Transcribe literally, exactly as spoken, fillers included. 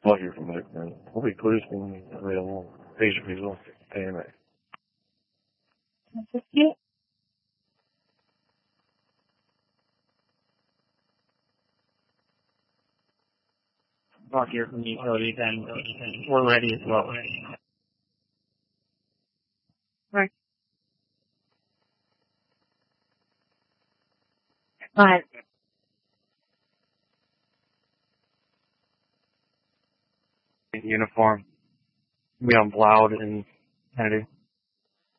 I'll hear from Nick, man. Hopefully Clear's been available. Patient result. A M A. Talk here from the utilities, and we're ready as well. Right. Go ahead. Uniform. We on Bloud and Kennedy.